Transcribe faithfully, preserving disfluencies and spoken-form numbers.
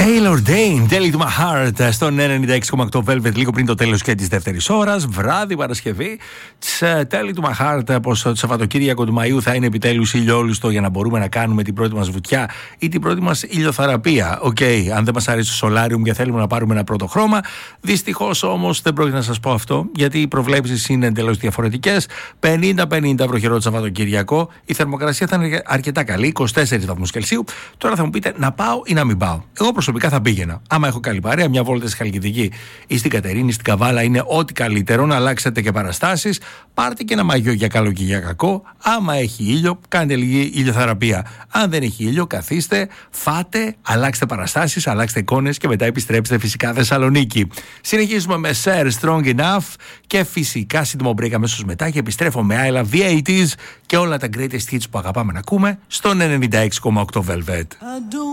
Taylor Dayne, Tell It To My Heart στον ενενήντα έξι κόμμα οκτώ Velvet, λίγο πριν το τέλος και της δεύτερης ώρας, βράδυ Παρασκευή. Tell It To My Heart, πως το Σαββατοκύριακο του Μαΐου θα είναι επιτέλους ηλιόλουστο για να μπορούμε να κάνουμε την πρώτη μας βουτιά ή την πρώτη μας ηλιοθεραπεία. Οκ, okay, αν δεν μας αρέσει το σολάριουμ και θέλουμε να πάρουμε ένα πρώτο χρώμα. Δυστυχώς όμως δεν πρόκειται να σας πω αυτό, γιατί οι προβλέψεις είναι εντελώς διαφορετικές. πενήντα πενήντα βροχερό το Σαββατοκύριακο, η θερμοκρασία θα είναι αρκετά καλή, είκοσι τέσσερις βαθμούς Κελσίου. Τώρα θα μου πείτε να πάω ή να μην πάω. Εγώ προσωπικά θα πήγαινα. Άμα έχω καλή παρέα, μια βόλτα στη Χαλκιδική ή στην Κατερίνη, στην Καβάλα είναι ό,τι καλύτερο. Να αλλάξετε και παραστάσεις. Πάρτε και ένα μαγιό για καλό και για κακό. Άμα έχει ήλιο, κάντε λίγη ηλιοθεραπεία. Αν δεν έχει ήλιο, καθίστε, φάτε, αλλάξτε παραστάσεις, αλλάξτε εικόνες και μετά επιστρέψτε φυσικά Θεσσαλονίκη. Συνεχίζουμε με Sir Strong Enough και φυσικά σύντομο break αμέσως μετά και επιστρέφω με I Love the ογδόντα και όλα τα greatest hits που αγαπάμε να ακούμε στον ενενήντα έξι κόμμα οκτώ Velvet.